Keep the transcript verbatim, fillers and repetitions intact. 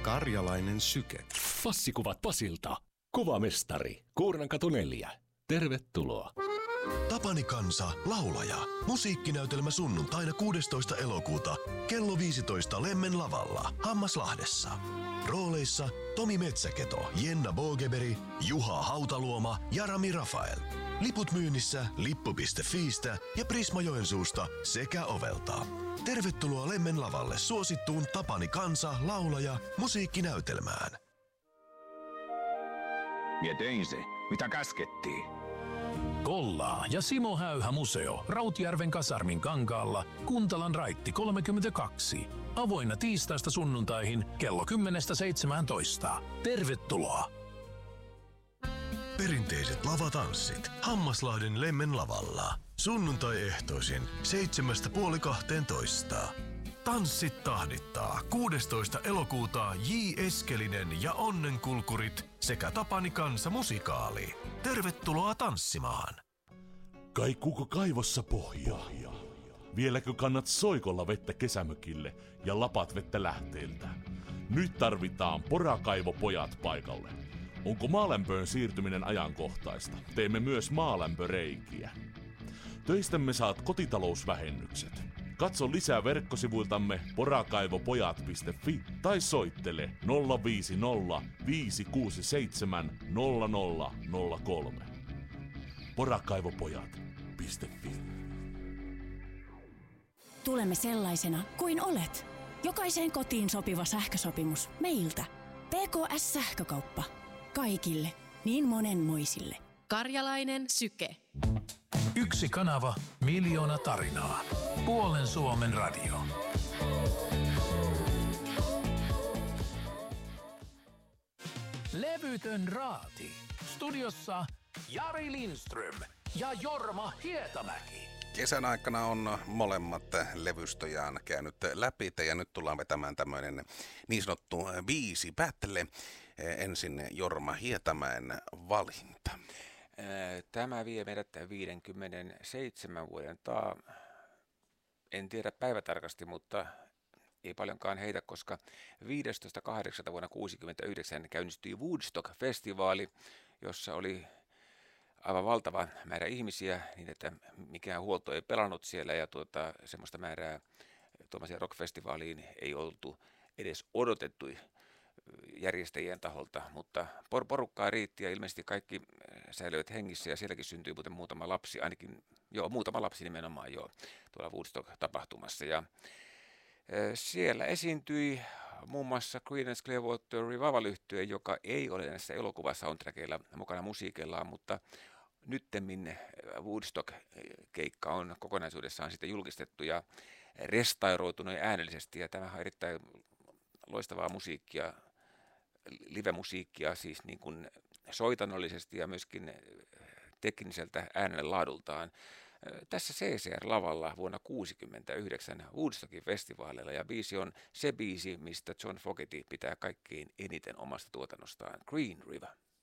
Karjalainen syke. Fassikuvat Pasilta. Kuvamestari. Kuurnankatu neljä. Tervetuloa. Tapani Kansa, laulaja. Musiikkinäytelmä sunnuntaina kuudestoista elokuuta kello viisitoista Lemmen lavalla Hammaslahdessa. Rooleissa Tomi Metsäketo, Jenna Bogeberi, Juha Hautaluoma ja Rami Rafael. Liput myynnissä lippu piste fiistä ja Prisma Joensuusta sekä Ovelta. Tervetuloa Lemmen lavalle suosittuun Tapani Kansa, laulaja, musiikkinäytelmään. Mie tein se, mitä käskettiin. Kollaa ja Simo Häyhä museo Rautjärven kasarmin kankaalla, Kuntalan raitti kolmekymmentäkaksi. Avoinna tiistaista sunnuntaihin kello kymmenestä seitsemääntoista. Tervetuloa! Perinteiset lavatanssit Hammaslahden Lemmen lavalla. Sunnuntai-ehtoisin seitsemästä puoli kahteentoista. Tanssit tahdittaa kuudestoista elokuuta J. Eskelinen ja Onnenkulkurit sekä Tapani Kansa musikaali. Tervetuloa tanssimaan. Kaikuuko kaivossa pohjaa? Vieläkö kannat soikolla vettä kesämökille ja lapat vettä lähteeltä? Nyt tarvitaan porakaivopojat paikalle. Onko maalämpöön siirtyminen ajankohtaista? Teemme myös maalämpöreikiä. Töistämme saat kotitalousvähennykset. Katso lisää verkkosivuiltamme porakaivopojat piste fi tai soittele nolla viisi nolla viisi kuusi seitsemän nolla nolla nolla kolme. porakaivopojat piste fi. Tulemme sellaisena kuin olet. Jokaiseen kotiin sopiva sähkösopimus meiltä. P K S-sähkökauppa. Kaikille, niin monenmoisille. Karjalainen syke. Yksi kanava, miljoona tarinaa. Puolen Suomen radio. Levytön raati. Studiossa Jari Lindström ja Jorma Hietamäki. Kesän aikana on molemmat levystöjään käynyt läpi ja nyt tullaan vetämään tämmöinen niin sanottu biisi battle. Ensin Jorma Hietamäen valinta. Tämä vie meidät viidenkymmenenseitsemän vuoden taa. En tiedä päivätarkasti, mutta ei paljonkaan heitä, koska viidestoista kahdeksatta vuonna kuusikymmentäyhdeksän käynnistyi Woodstock-festivaali, jossa oli aivan valtava määrä ihmisiä, niin että mikään huolto ei pelannut siellä ja tuota, semmoista määrää tuollaiseen rockfestivaaliin ei oltu edes odotettu järjestäjien taholta, mutta por- porukkaa riitti ja ilmeisesti kaikki säilyivät hengissä ja sielläkin syntyi muuten muutama lapsi, ainakin joo, muutama lapsi nimenomaan jo tuolla Woodstock-tapahtumassa. Ja siellä esiintyi muun muassa Creedence Clearwater Revival-yhtye, joka ei ole näissä elokuvasoundtrackeilla mukana musiikillaan, mutta nyttemmin Woodstock-keikka on kokonaisuudessaan sitten julkistettu ja restauroitunut äänellisesti, ja tämä on erittäin loistavaa musiikkia, live-musiikkia siis niin kuin soitanollisesti ja myöskin tekniseltä äänellä laadultaan. Tässä C C R-lavalla vuonna kuusikymmentäyhdeksän Woodstockin festivaalilla, ja biisi on se biisi, mistä John Fogerty pitää kaikkein eniten omasta tuotannostaan, Green River.